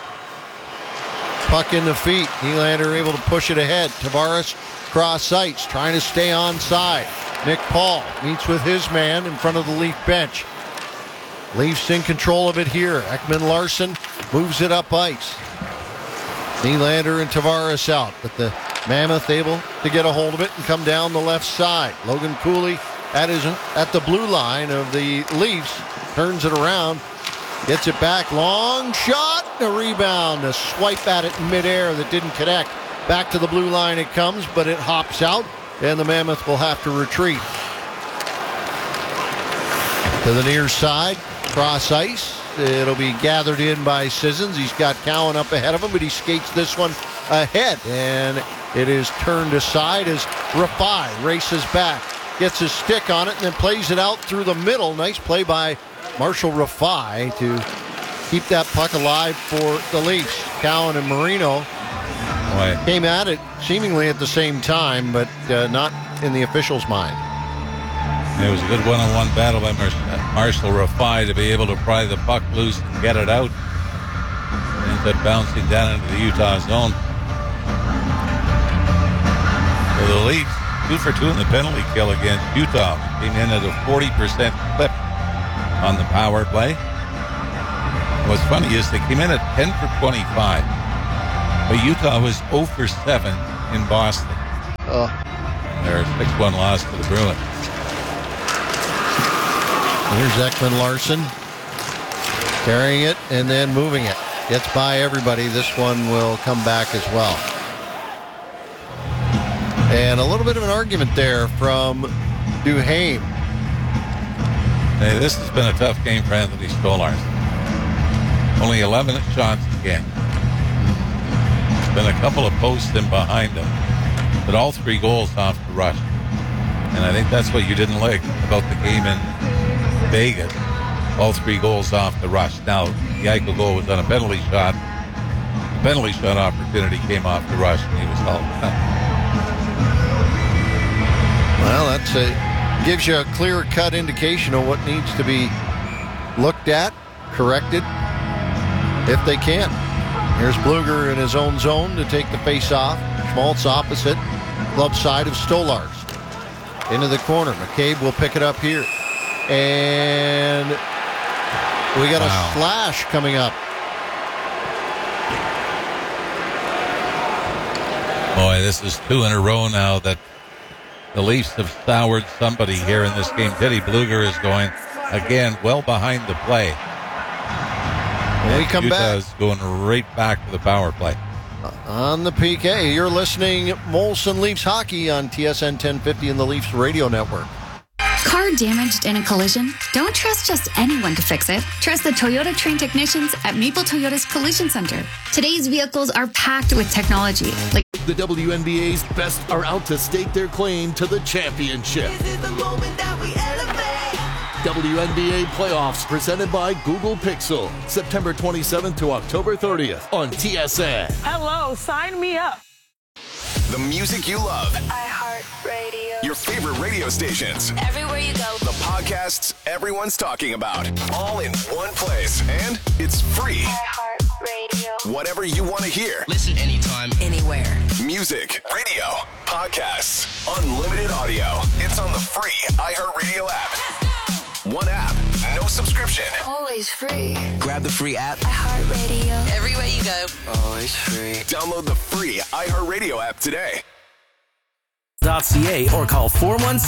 Puck in the feet. Nylander able to push it ahead. Tavares cross ice, trying to stay onside. Nick Paul meets with his man in front of the Leaf bench. Leafs in control of it here. Ekman-Larsson moves it up ice. Nylander and Tavares out, but the Mammoth able to get a hold of it and come down the left side. Logan Cooley at the blue line of the Leafs turns it around Gets it back. Long shot. A rebound. A swipe at it in midair that didn't connect. Back to the blue line it comes, but it hops out, and the Mammoth will have to retreat. To the near side. Cross ice. It'll be gathered in by Sissons. He's got Cowan up ahead of him, but he skates this one ahead. And it is turned aside as Rafai races back. Gets his stick on it and then plays it out through the middle. Nice play by Marshall Rafai to keep that puck alive for the Leafs. Cowan and Marino came at it seemingly at the same time, but not in the official's mind. It was a good one-on-one battle by Marshall Rafai to be able to pry the puck loose and get it out. It ends up bouncing down into the Utah zone. For the Leafs, 2 for 2 in the penalty kill against Utah. Came in at a 40% clip on the power play. What's funny is they came in at 10 for 25. But Utah was 0 for 7 in Boston. And their 6-1 loss to the Bruins. Here's Ekman Larson carrying it and then moving it. Gets by everybody. This one will come back as well. And a little bit of an argument there from Duhaime. Hey, this has been a tough game for Anthony Stolarz. Only 11 shots again. There's been a couple of posts in behind him, but all 3 goals off the rush. And I think that's what you didn't like about the game in Vegas. All 3 goals off the rush. Now, the Eichel goal was on a penalty shot. The penalty shot opportunity came off the rush, and he was all done. Well, that's gives you a clear-cut indication of what needs to be looked at, corrected, if they can. Here's Bluger in his own zone to take the face-off. Schmaltz opposite, glove side of Stolarz. Into the corner. McCabe will pick it up here. And we got a slash coming up. Boy, this is 2 in a row now that the Leafs have soured somebody here in this game. Teddy Bluger is going, again, well behind the play. When we come back, Utah's going right back to the power play. On the PK, you're listening Molson Leafs Hockey on TSN 1050 and the Leafs Radio Network. Car damaged in a collision? Don't trust just anyone to fix it. Trust the Toyota trained technicians at Maple Toyota's Collision Center. Today's vehicles are packed with technology. Like the WNBA's best are out to stake their claim to the championship. This is the moment that we elevate. WNBA playoffs presented by Google Pixel. September 27th to October 30th on TSN. Hello, sign me up. The music you love. iHeartRadio. Your favorite radio stations. Everywhere you go. The podcasts everyone's talking about. All in one place. And it's free. iHeartRadio. Whatever you want to hear. Listen anytime, anywhere. Music, radio, podcasts, unlimited audio. It's on the free iHeartRadio app. One app, no subscription. Always free. Grab the free app. iHeartRadio. Everywhere you go. Always free. Download the free iHeartRadio app today. .ca or call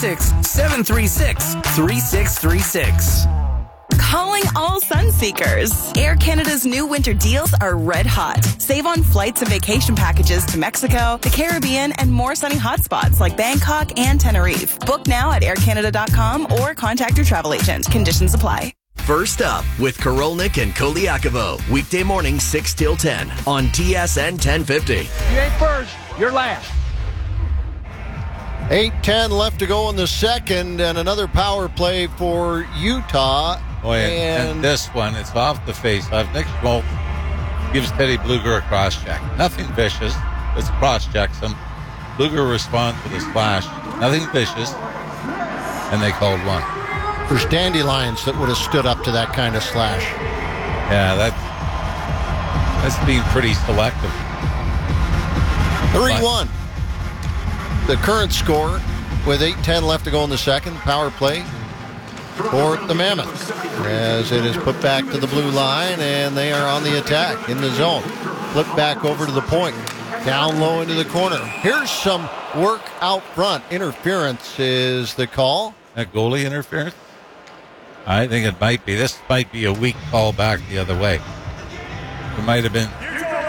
416-736-3636. Calling all Sunseekers. Air Canada's new winter deals are red hot. Save on flights and vacation packages to Mexico, the Caribbean, and more sunny hotspots like Bangkok and Tenerife. Book now at aircanada.com or contact your travel agent. Conditions apply. First up with Korolnik and Koliakovo. Weekday morning 6 till 10 on TSN 1050. You ain't first, you're last. 8:10 left to go in the second, and another power play for Utah. Oh, and this one, it's off the face-off. Nick Schmaltz gives Teddy Bluger a cross-check. Nothing vicious. It's cross-checks him. Bluger responds with a slash. Nothing vicious. And they called one. There's dandelions that would have stood up to that kind of slash. Yeah, that's being pretty selective. 3-1. The current score with 8:10 left to go in the second. Power play for the Mammoths as it is put back to the blue line, and they are on the attack in the zone. Flip back over to the point. Down low into the corner. Here's some work out front. Interference is the call. That goalie interference? I think it might be. This might be a weak call back the other way. It might have been.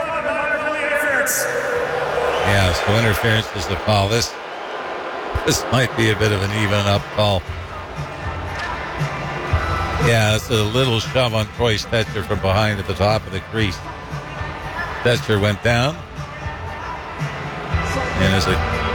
Yeah, so interference is the call. This might be a bit of an even up call. Yeah, it's a little shove on Troy Stetcher from behind at the top of the crease. Stetcher went down. And is it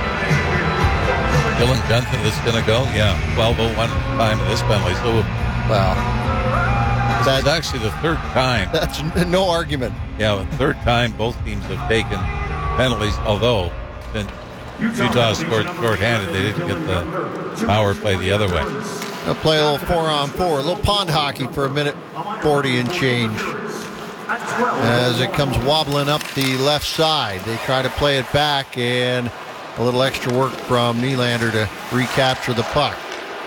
Dylan Benson that's going to go? Yeah, 12:01 time of this penalty. So, well, that's actually the third time. That's no argument. Yeah, the third time both teams have taken penalties, although since Utah scored shorthanded, they didn't get the power play the other way. They'll play a little 4-on-4, a little pond hockey for a minute 40 and change. As it comes wobbling up the left side, they try to play it back, and a little extra work from Nylander to recapture the puck.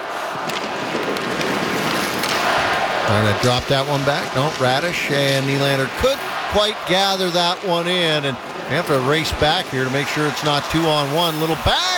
Trying to drop that one back. No, Radish and Nylander couldn't quite gather that one in, and they have to race back here to make sure it's not 2-on-1. Little back